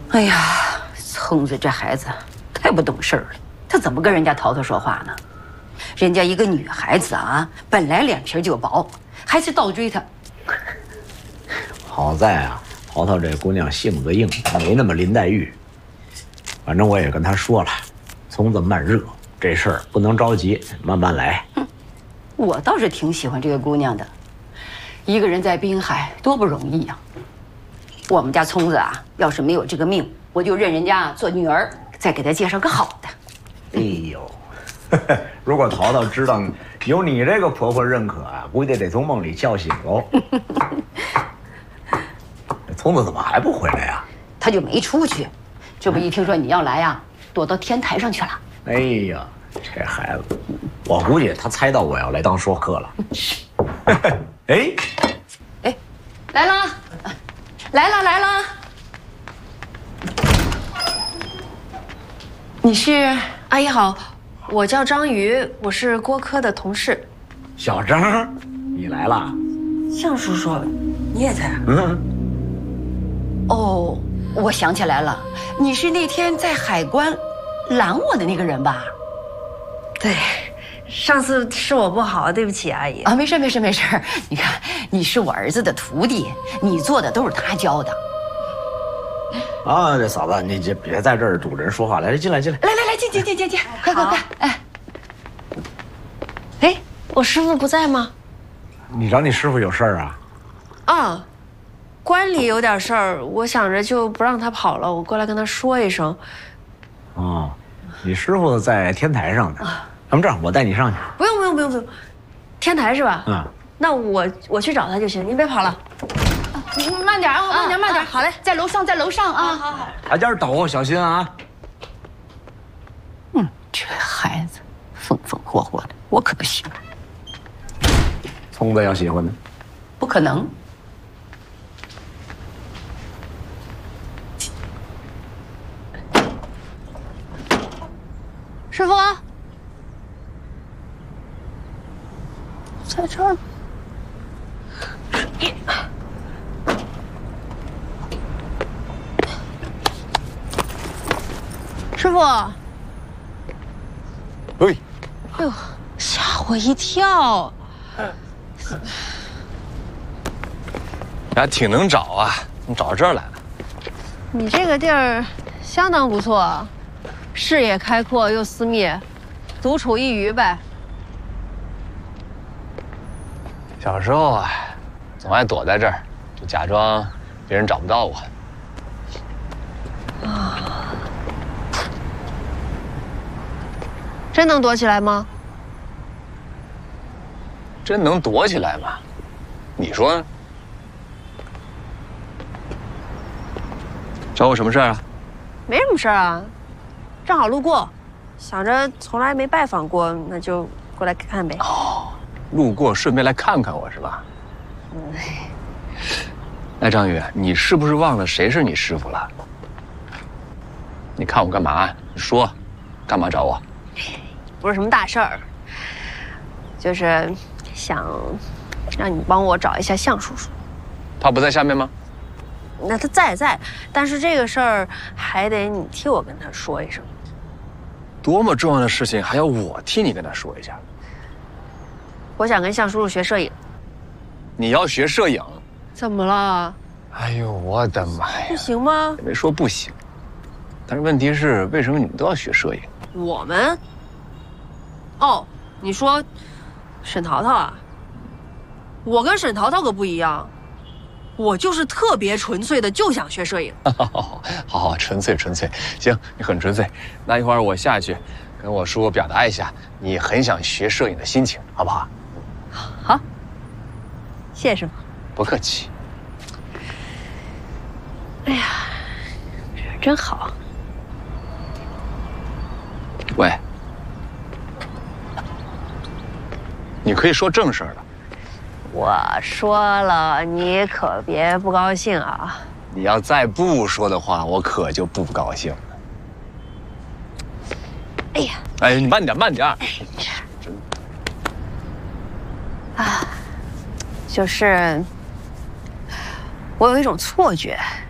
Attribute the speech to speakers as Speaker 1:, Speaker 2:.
Speaker 1: 哎呀，聪子这孩子太不懂事儿了，他怎么跟人家淘淘说话呢？人家一个女孩子啊，本来脸皮就薄，还是倒追他。
Speaker 2: 好在啊，淘淘这姑娘性子硬，没那么林黛玉。反正我也跟她说了，聪子慢热，这事儿不能着急，慢慢来。
Speaker 1: 我倒是挺喜欢这个姑娘的，一个人在滨海多不容易呀。我们家聪子啊，要是没有这个命，我就认人家做女儿，再给她介绍个好的。
Speaker 2: 哎呦，如果淘淘知道有你这个婆婆认可啊，估计得从梦里叫醒喽。聪子怎么还不回来呀？
Speaker 1: 她就没出去，这不一听说你要来呀，躲到天台上去了。
Speaker 2: 哎呀，这孩子，我估计他猜到我要来当说客了。哎，
Speaker 1: 来了，来了。你是？
Speaker 3: 阿姨好，我叫张瑜，我是郭科的同事。
Speaker 2: 小张，你来了。
Speaker 3: 向叔叔，你也在？
Speaker 1: 哦，我想起来了，你是那天在海关拦我的那个人吧？
Speaker 3: 对，上次是我不好，对不起阿姨。
Speaker 1: 啊，没事。你看，你是我儿子的徒弟，你做的都是他教的。
Speaker 2: 啊，这嫂子，你就别在这儿堵着人说话，来，进来。
Speaker 1: 来，进，快！
Speaker 3: 哎，我师傅不在吗？
Speaker 2: 你找你师傅有事儿啊？
Speaker 3: 啊，关里有点事儿，我想着就不让他跑了，我过来跟他说一声。
Speaker 2: 哦，你师傅在天台上呢。要不这样，我带你上去。
Speaker 3: 不用，天台是吧？那我去找他就行，您别跑了。
Speaker 1: 慢点啊，慢点。
Speaker 3: 好嘞，
Speaker 1: 在楼上啊。
Speaker 3: 好。
Speaker 2: 大家抖，小心啊。
Speaker 1: 这孩子风风火火的，我可不行。
Speaker 2: 聪子要喜欢呢？
Speaker 1: 不可能。
Speaker 3: 师傅，在这儿。师傅，
Speaker 2: 哎
Speaker 3: 呦，吓我一跳！
Speaker 4: 你还挺能找啊，怎么找到这儿来了？
Speaker 3: 你这个地儿相当不错，视野开阔又私密，独处一隅呗。
Speaker 4: 小时候啊，总爱躲在这儿，就假装别人找不到我。
Speaker 3: 真能躲起来吗？
Speaker 4: 真能躲起来吗？你说呢？找我什么事儿啊？
Speaker 3: 没什么事儿啊，正好路过，想着从来没拜访过，那就过来看看呗。
Speaker 4: 哦，路过顺便来看看我是吧？哎，张宇，你是不是忘了谁是你师傅了？你看我干嘛？你说，干嘛找我？
Speaker 3: 不是什么大事儿，就是想让你帮我找一下向叔叔。
Speaker 4: 他不在下面吗？
Speaker 3: 那他在，但是这个事儿还得你替我跟他说一声。
Speaker 4: 多么重要的事情还要我替你跟他说一下？
Speaker 3: 我想跟向叔叔学摄影。
Speaker 4: 你要学摄影？
Speaker 3: 怎么了？
Speaker 4: 哎呦，我的妈呀！
Speaker 3: 不行吗？
Speaker 4: 也没说不行，但是问题是，为什么你们都要学摄影？
Speaker 3: 我们？哦，你说沈淘淘啊？我跟沈淘淘可不一样，我就是特别纯粹的，就想学摄影。
Speaker 4: 好，纯粹。行，你很纯粹。那一会儿我下去跟我叔表达一下你很想学摄影的心情，好不好？
Speaker 3: 好，谢谢师傅。
Speaker 4: 不客气。
Speaker 3: 哎呀，真好。
Speaker 4: 喂，你可以说正事儿了。
Speaker 3: 我说了，你可别不高兴啊！
Speaker 4: 你要再不说的话，我可就不高兴了。
Speaker 3: 哎呀，
Speaker 4: 哎，你慢点。
Speaker 3: 就是我有一种错觉，